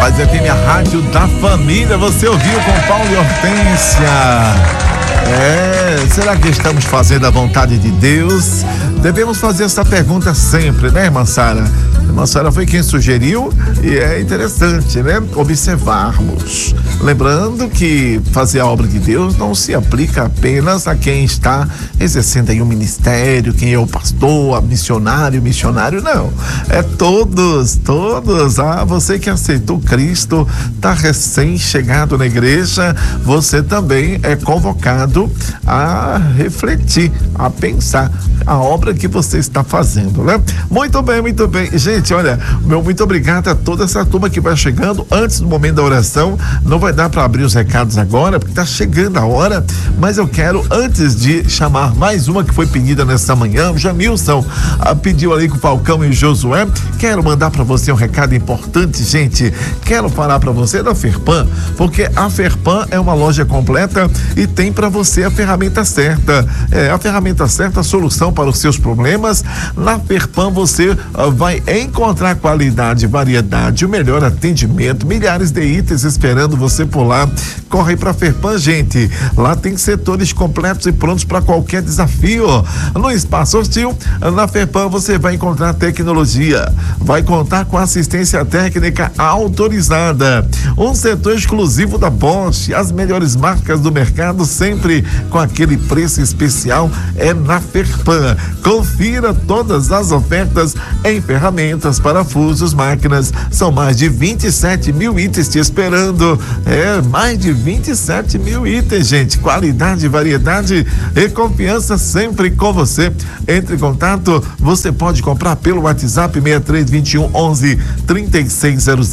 Paz FM, a rádio da família. Você ouviu com Paulo e Hortência. Será que estamos fazendo a vontade de Deus? Devemos fazer essa pergunta sempre, né, irmã Sara? Irmã Sara foi quem sugeriu e é interessante, né? Observarmos. Lembrando que fazer a obra de Deus não se aplica apenas a quem está exercendo aí um ministério, quem é o pastor, a missionário, não. É todos. Você que aceitou Cristo, está recém-chegado na igreja, você também é convocado a refletir, a pensar a obra que você está fazendo, né? Muito bem. Gente, olha, muito obrigado a toda essa turma que vai chegando antes do momento da oração. Não vai dar para abrir os recados agora, porque está chegando a hora, mas eu quero, antes de chamar mais uma que foi pedida nessa manhã, o Jamilson pediu ali com o Falcão e o Josué. Quero mandar para você um recado importante, gente. Quero falar para você da Ferpan, porque a Ferpan é uma loja completa e tem para você a ferramenta certa. A ferramenta certa, a solução para os seus problemas. Na Ferpan você vai encontrar qualidade, variedade, o melhor atendimento, milhares de itens esperando você por lá. Corre para Ferpan, gente. Lá tem setores completos e prontos para qualquer desafio. No Espaço Hostil, na Ferpan você vai encontrar tecnologia, vai contar com assistência técnica autorizada, um setor exclusivo da Bosch, as melhores marcas do mercado sempre com aquele preço especial é na Ferpan. Confira todas as ofertas em ferramentas, parafusos, máquinas. São mais de 27 mil itens te esperando. Mais de 27 mil itens, gente. Qualidade, variedade e confiança sempre com você. Entre em contato, você pode comprar pelo WhatsApp 6321 11 3600,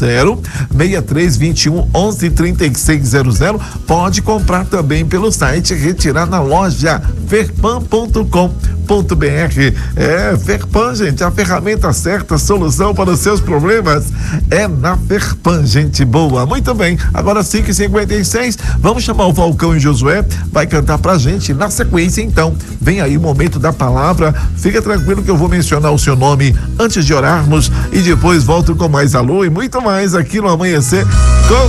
6321 11 3600. Pode comprar também pelo site, retirar na loja ferpan.com.br. Ferpan, gente, a ferramenta certa, a solução para os seus problemas é na Ferpan, gente boa. Muito bem, agora 5h56, vamos chamar o Falcão e Josué, vai cantar pra gente na sequência. Então, vem aí o momento da palavra. Fica tranquilo que eu vou mencionar o seu nome antes de orarmos e depois volto com mais alô e muito mais aqui no Amanhecer com